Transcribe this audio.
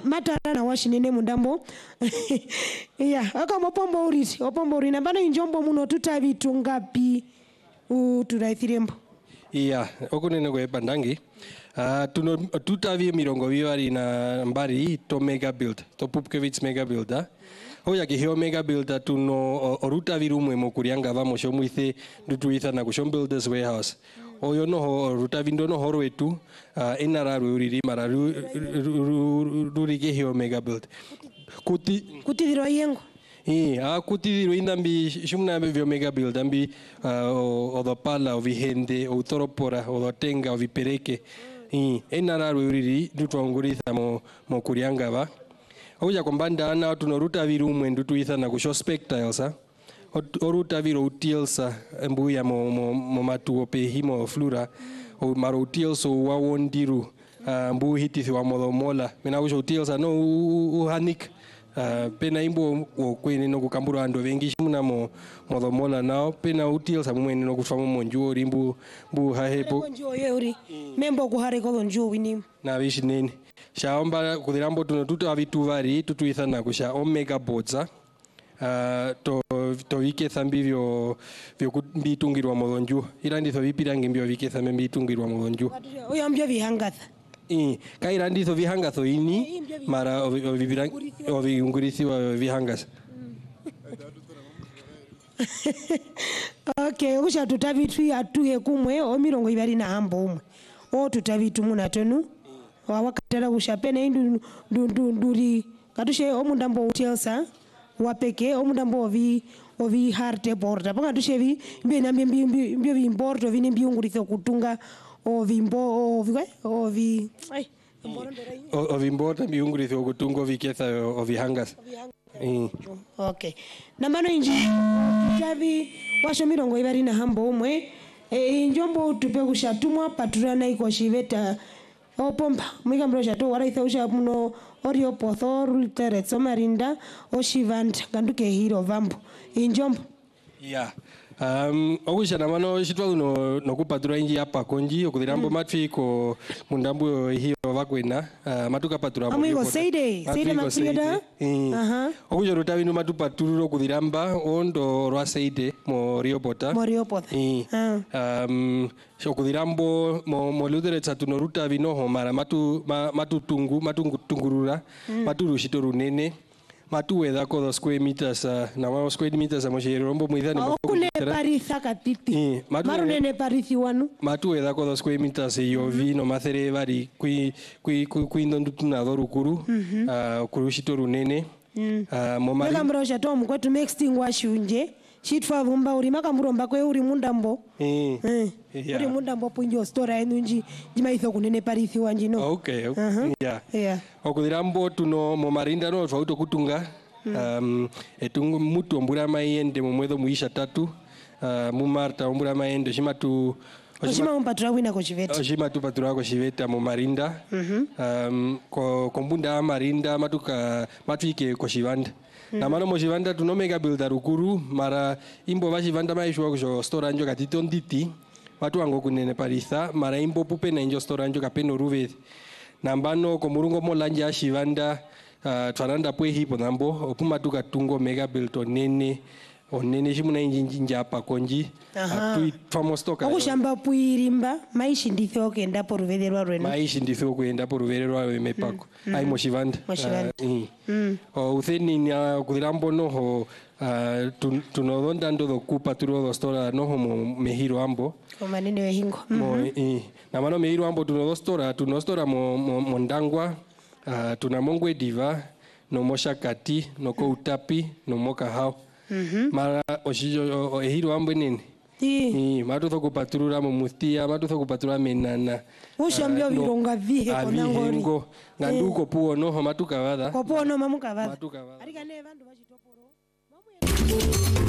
matara na washinene mundambo yeah akama opombo uri nambano injombo muno tutavitu ngapi turaithirembo yeah okunene kwe pandangi tuno tutavi mirongo vivari na mbari to mega build to Pupkewitz mega builder oya ke hio mega builder tuno oruta virumwe mokurianga vamo shomuithe ndutuitha na kushom builders warehouse oyo no ruta vindo no horwetu enararu uriri mararu rurige hio mega build kuti viro yengo kuti viro indambi shumna vio mega build ambi odopala ovihende outoropora odotenga ovipereke enararu uriri ndutuanguritha mokurianga va oya kombanda ana tunoruta virumwe ndutuitha na kusho spectiles oruta viro utielsa mbuya mo matuo pehimo flura o maro utielso wawondiru mbu hitithi wa modomola mena kusho utielsa no uhanik pena imbo kwene no kukambura ando vengi muna modomola nao pena utielsa mumwe no kufamo monjuo rimbu hahepo njuo yeuri membo kuhare ko njuo winim na vishi nini shaomba kudirambo tunotuta avituvari tutuithana kusha omega boards to viketha mbivyo mbitungirwa modonju iranditho vipirange mbio viketha mbitungirwa modonju oyo mbio vihangatha kairanditho vihangatho ini mara oviungurisiwa vihangasa okay usha tutavitu atuhe kumwe o mirongo ivari na hambo umwe o tutavitu munatonu wawakatara kushapene nduri katushe omundambo utelsa wapeke omundambo ovi harte porta panga tushevi mbena mbio vimporto vine mbiunguritho kutunga ovimporta mbiunguritho kutunga oviketha ovihangas okay nambano inji tavi washo mirongo ivari na hambo umwe injombo tupe kushatumwa paturana iko shiveta opomba mwikambiro shato waraitha usha muno orio potho rulteret somarinda oshivanda ganduke hiro vambo injombo yeah okusha namano shitwa no kupatura inji apa konji okudirambo matfiko mundambo hiyo vakwena matuka patura amigo seide matrioda okusha rutavinu matupatururo okudiramba ondo rwa seide mo riopota okudirambo mo ludereta tunoruta vinoho mara matungurura maturushito runene matuwedha ko 2 square meters na 1 square meters moshirombo muithani okune paritha katiti marunene parithi wanu matuwedha ko 2 square meters yovi no mathere vari kuindo ndutuna dorukuru kurushito runene momari kamrosha to mukwetu extinguish unje chitwa vumba uri makamuromba kwe uri mundambo uri mundambo punjo store enunji jimaitho kunene parithi wanjino okay yeah okudirambo tuno momarinda no twauto kutunga etungu mutu ombura maende momwedo muisha 3 mumarta ombura maende shimatu oshimaumpatura wina ko chiveta oshimatupatura ko chiveta momarinda kombunda marinda matuike ko chivanda na mano moshivanda tuno mega builder rukuru mara imbo vashivanda maishwa kusho store anjo katito nditi watu wango kunene paritha mara imbo pupe na injo store anjo kapeno ruve nambano komurungo molanja shivanda twananda pwe hipo nambo opuma tukatungo mega build onene shimuna injinja apa konji atu famo stoka okushamba puirimba maishi nditho okenda po ruvere rwa rwena maishi nditho okenda po ruvere rwa mepako ai moshivanda utheni nya kudirambo noho tunodonda ndo dokupa turo do stora noho mehiro ambo omanene wehingo na mano mehiro ambo tunostora mo ndangwa tunamongwe diva no moshakati no koutapi no mokahao mara oshijo ehiro ambo nini matutho kupaturura mumustia matutho kupaturura menana ushambio vironga vihe konangori nganduko puo noho matukavada kopo no mamukavada arika ne vandu vachitoporo